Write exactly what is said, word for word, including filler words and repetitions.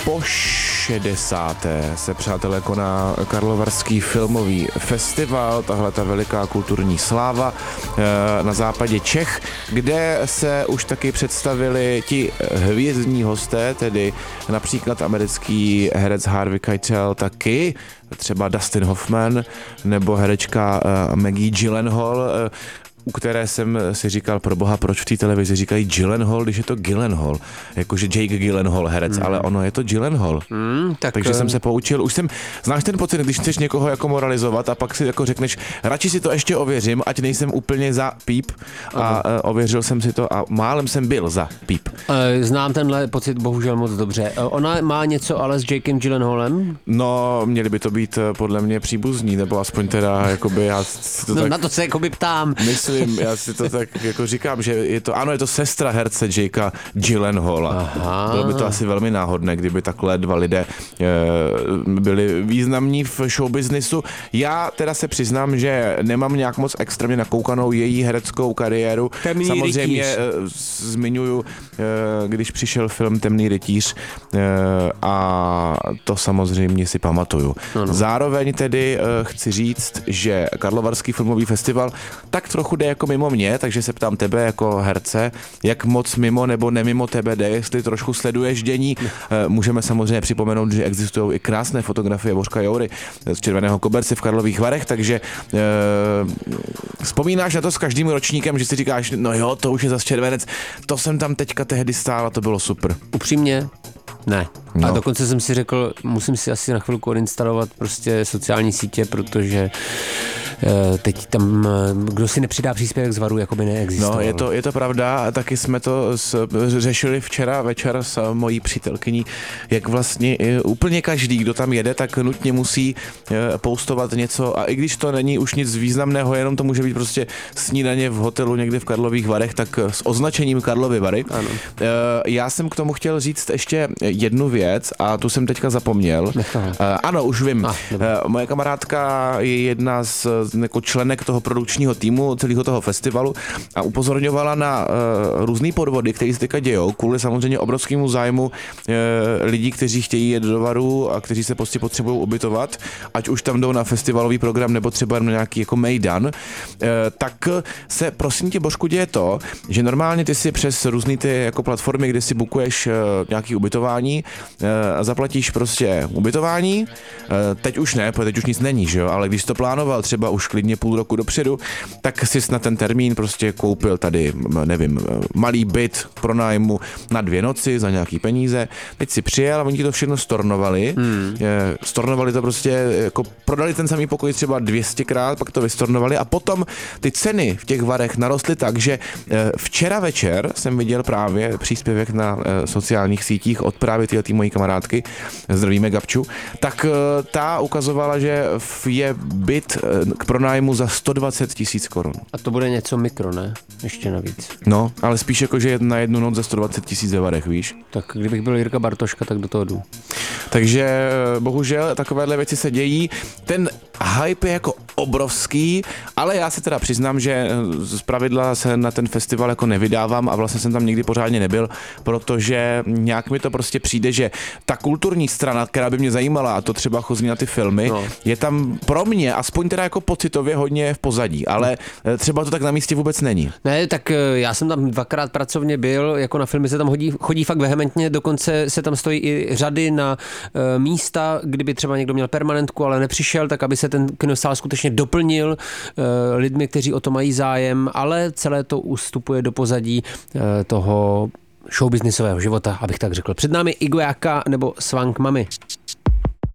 po šedesáté se, přátelé, koná Karlovarský filmový festival, tahle ta veliká kulturní sláva na západě Čech, kde se už taky představili ti hvězdní hosté, tedy například americký herec Harvey Keitel, taky třeba Dustin Hoffman nebo herečka Maggie Gyllenhaal, u které jsem si říkal, pro boha, proč v té televizi říkají Gyllenhaal, když je to Gyllenhaal, jakože Jake Gyllenhaal herec, mm. ale ono je to Gyllenhaal. Mm, tak Takže jsem se poučil, už jsem, znáš ten pocit, když chceš někoho jako moralizovat a pak si jako řekneš, radši si to ještě ověřím, ať nejsem úplně za píp a uh, ověřil jsem si to a málem jsem byl za píp. Znám tenhle pocit bohužel moc dobře. Ona má něco ale s Jakem Gyllenhaalem? No, měli by to být podle mě příbuzní, nebo aspoň teda, jakoby já si to no, tak... na to se jakoby ptám. Myslím, já si to tak jako říkám, že je to, ano, je to sestra herce Jakea Gyllenhaala. Bylo by to asi velmi náhodné, kdyby takhle dva lidé e, byli významní v showbiznisu. Já teda se přiznám, že nemám nějak moc extrémně nakoukanou její hereckou kariéru. Temný Samozřejmě rytíř. e, zmiňuju, e, když přišel film Temný rytíř e, a to samozřejmě si pamatuju. Ano. Zároveň tedy e, chci říct, že Karlovarský filmový festival tak trochu jde jako mimo mě, takže se ptám tebe jako herce, jak moc mimo nebo nemimo tebe jde, jestli trošku sleduješ dění. Můžeme samozřejmě připomenout, že existují i krásné fotografie Bořka Joury z Červeného koberce v Karlových Varech, takže eh, vzpomínáš na to s každým ročníkem, že si říkáš, no jo, to už je zas červenec, to jsem tam teďka tehdy stál a to bylo super. Upřímně? Ne. No. A dokonce jsem si řekl, musím si asi na chvilku odinstalovat prostě sociální sítě, protože teď tam, kdo si nepřidá příspěvek z Varu, jako by neexistoval. No, je to, je to pravda, taky jsme to s, řešili včera večer s mojí přítelkyní, jak vlastně úplně každý, kdo tam jede, tak nutně musí postovat něco a i když to není už nic významného, jenom to může být prostě snídaně v hotelu někde v Karlových Varech, tak s označením Karlovy Vary. Ano. Já jsem k tomu chtěl říct ještě jednu věc a tu jsem teďka zapomněl. Nechal. Ano, už vím. Ah, Moje kamarádka je jedna z jako členek toho produkčního týmu celého toho festivalu a upozorňovala na uh, různý podvody, které se teďka dějou, kvůli samozřejmě obrovskému zájmu uh, lidí, kteří chtějí jet do Varu a kteří se prostě potřebují ubytovat, ať už tam jdou na festivalový program nebo třeba na nějaký jako mejdan, uh, tak se prosím tě, Božku, děje to, že normálně ty si přes různý ty jako platformy, kde si bookuješ uh, nějaký ubytování uh, a zaplatíš prostě ubytování, uh, teď už ne, protože teď už nic není, že jo, ale když to plánoval třeba už klidně půl roku dopředu, tak si na ten termín prostě koupil tady, nevím, malý byt pro nájmu na dvě noci za nějaký peníze. Teď si přijel a oni ti to všechno stornovali. Hmm. Stornovali to prostě, jako prodali ten samý pokoj třeba dvě stě krát, pak to vystornovali a potom ty ceny v těch Varech narostly tak, že včera večer jsem viděl právě příspěvek na sociálních sítích od právě této mojí kamarádky, zdravíme Gabču, tak ta ukazovala, že je byt k pronájmu za sto dvacet tisíc korun. A to bude něco mikro, ne? Ještě navíc. No, ale spíš jako, že je na jednu noc za sto dvacet tisíc ve Varech, víš? Tak kdybych byl Jirka Bartoška, tak do toho jdu. Takže bohužel takovéhle věci se dějí. Ten hype je jako obrovský, ale já se teda přiznám, že zpravidla se na ten festival jako nevydávám a vlastně jsem tam nikdy pořádně nebyl, protože nějak mi to prostě přijde, že ta kulturní strana, která by mě zajímala, a to třeba chozí na ty filmy, no. je tam pro mě, aspoň teda jako pocitově hodně v pozadí, ale třeba to tak na místě vůbec není. Ne, tak já jsem tam dvakrát pracovně byl, jako na filmy se tam hodí, chodí fakt vehementně, dokonce se tam stojí i řady na e, místa, kdyby třeba někdo měl permanentku, ale nepřišel, tak aby se ten kinosál skutečně doplnil e, lidmi, kteří o to mají zájem, ale celé to ustupuje do pozadí e, toho showbiznisového života, abych tak řekl. Před námi Igo Jaka nebo Swank Mami.